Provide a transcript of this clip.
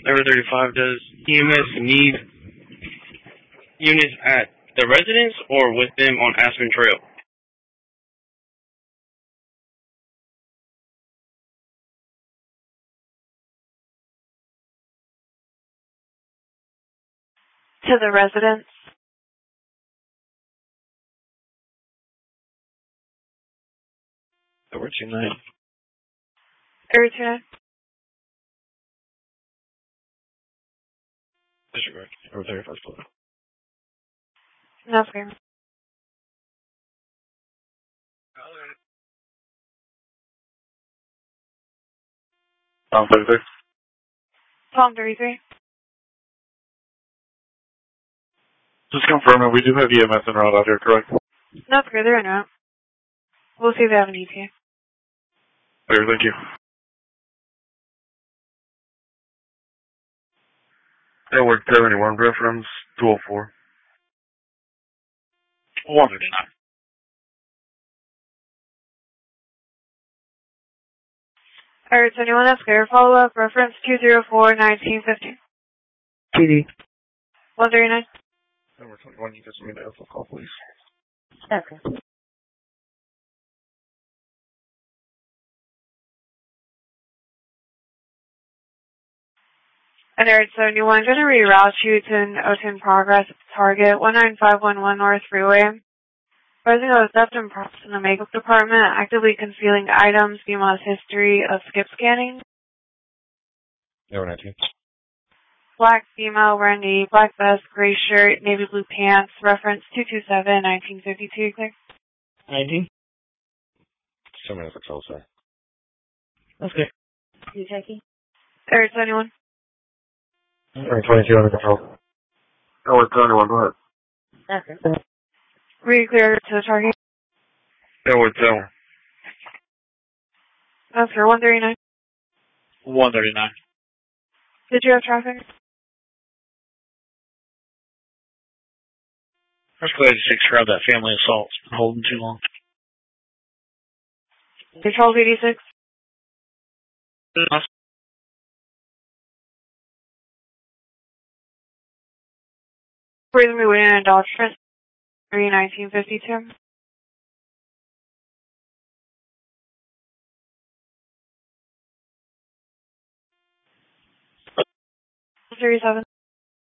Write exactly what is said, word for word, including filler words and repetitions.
Number thirty-five, does E M S need units at the residence or with them on Aspen Trail? To the residence. Over two nine. Area two nine. Disregard. Over thirty-five. No scream. Tom thirty-six. Tom thirty-three. Just confirming, we do have E M S en route out here, correct? No, screw, they're in route. We'll see if they have an E T A. Clear, thank you. Network seventy-one, reference two oh four. one thirty-nine. Alright, so anyone that's clear, follow up, reference two zero four nineteen fifteen. T D. one thirty-nine. Number twenty-one, you guys need to alpha call, please. Okay. And Alright, so anyone going to reroute you to an O ten progress target one nine five one one North Freeway. Rising of theft and props in the makeup department, actively concealing items, B M O's history of skip scanning. Number nineteen. Black female wearing a black vest, gray shirt, navy blue pants, reference two two seven nineteen fifty-two, clear. nineteen. Two minutes, Excel, sir. That's good. You checking? Alright, so anyone? Number twenty-two under control. Network seventy-one, go ahead. Okay. Read clear to the target. Network seven. That's for one thirty-nine. one thirty-nine. Did you have traffic? Let's go ahead and six grab that family assault. It's been holding too long. Control eighty-six. Reason we went in a Dodge Trent. three nineteen fifty-two. thirty-seven.